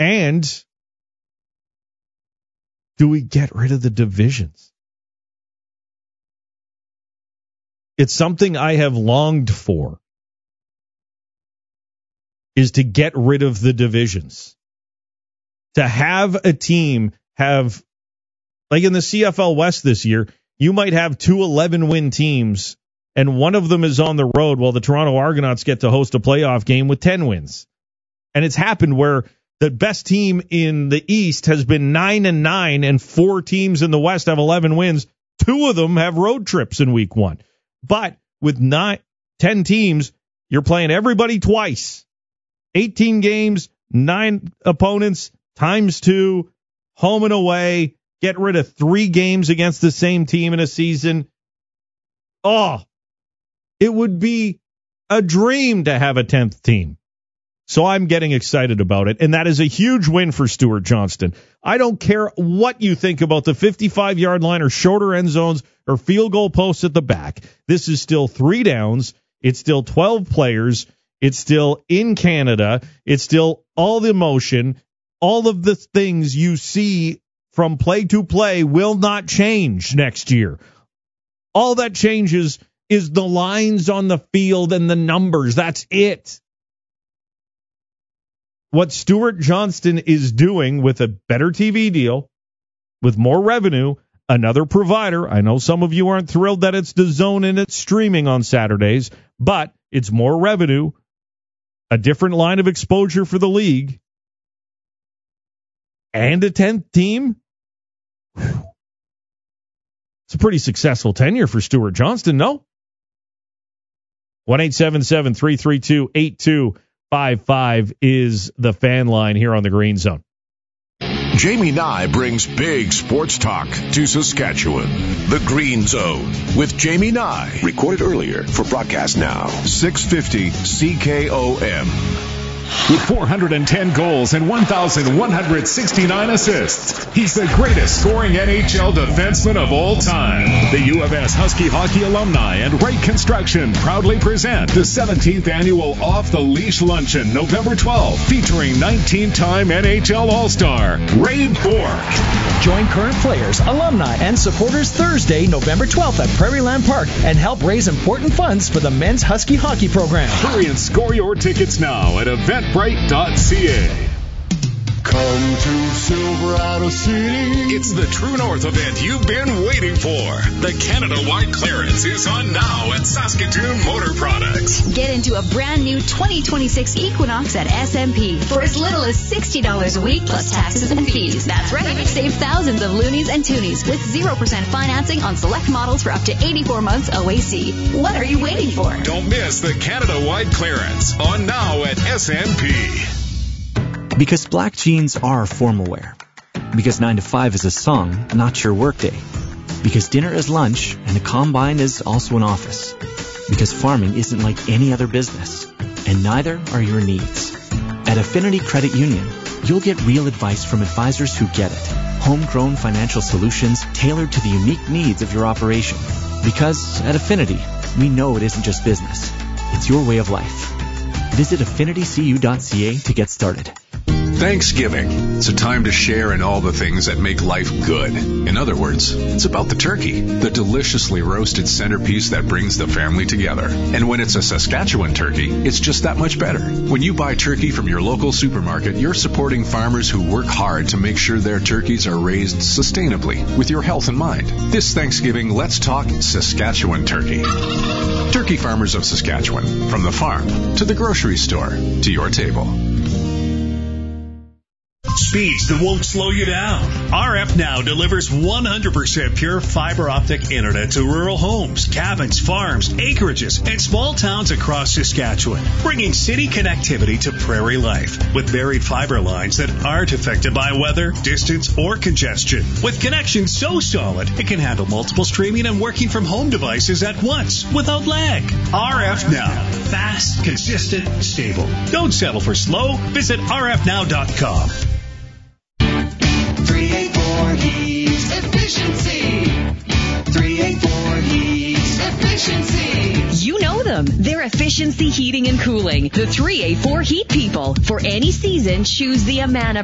And do we get rid of the divisions? It's something I have longed for, is to get rid of the divisions. To have a team have, like in the CFL West this year, you might have 2 11-win teams, and one of them is on the road while the Toronto Argonauts get to host a playoff game with 10 wins. And it's happened where the best team in the East has been 9-9, and 4 teams in the West have 11 wins. 2 of them have road trips in week 1. But with 10 teams, you're playing everybody twice. 18 games, 9 opponents, times 2, home and away. Get rid of 3 games against the same team in a season. Oh, it would be a dream to have a 10th team. So I'm getting excited about it, and that is a huge win for Stuart Johnston. I don't care what you think about the 55-yard line or shorter end zones or field goal posts at the back. This is still 3 downs. It's still 12 players. It's still in Canada. It's still all the emotion. All of the things you see from play to play will not change next year. All that changes is the lines on the field and the numbers. That's it. What Stuart Johnston is doing with a better TV deal, with more revenue, another provider. I know some of you aren't thrilled that it's DAZN and it's streaming on Saturdays, but it's more revenue, a different line of exposure for the league, and a 10th team. Whew. It's a pretty successful tenure for Stuart Johnston, no? 1-877-332-8255 is the fan line here on the Green Zone. Jamie Nye brings big sports talk to Saskatchewan. The Green Zone with Jamie Nye. Recorded earlier for broadcast now. 650 CKOM. With 410 goals and 1,169 assists, he's the greatest scoring NHL defenseman of all time. The U of S Husky Hockey alumni and Wright Construction proudly present the 17th annual Off the Leash Luncheon, November 12th, featuring 19-time NHL All-Star Ray Bourque. Join current players, alumni, and supporters Thursday, November 12th at Prairieland Park and help raise important funds for the men's Husky Hockey program. Hurry and score your tickets now at eventbrite.ca. Come to Silverado City. It's the True North event you've been waiting for. The Canada-wide clearance is on now at Saskatoon Motor Products. Get into a brand new 2026 Equinox at SMP for as little as $60 a week plus taxes and fees. That's right. Save thousands of loonies and toonies with 0% financing on select models for up to 84 months OAC. What are you waiting for? Don't miss the Canada-wide clearance on now at SMP. Because black jeans are formal wear. Because 9 to 5 is a song, not your workday. Because dinner is lunch and a combine is also an office. Because farming isn't like any other business. And neither are your needs. At Affinity Credit Union, you'll get real advice from advisors who get it. Homegrown financial solutions tailored to the unique needs of your operation. Because at Affinity, we know it isn't just business. It's your way of life. Visit affinitycu.ca to get started. Thanksgiving. It's a time to share in all the things that make life good. In other words, it's about the turkey, the deliciously roasted centerpiece that brings the family together. And when it's a Saskatchewan turkey, it's just that much better. When you buy turkey from your local supermarket, you're supporting farmers who work hard to make sure their turkeys are raised sustainably with your health in mind. This Thanksgiving, let's talk Saskatchewan turkey. Turkey farmers of Saskatchewan, from the farm to the grocery store to your table. Speeds that won't slow you down. RF Now delivers 100% pure fiber optic internet to rural homes, cabins, farms, acreages, and small towns across Saskatchewan, bringing city connectivity to prairie life with varied fiber lines that aren't affected by weather, distance, or congestion. With connections so solid, it can handle multiple streaming and working from home devices at once without lag. RF Now. Fast, consistent, stable. Don't settle for slow. Visit rfnow.com. 384 Heat Efficiency. 384 Heat Efficiency. You know them. They're Efficiency Heating and Cooling. The 384 Heat people. For any season, choose the Amana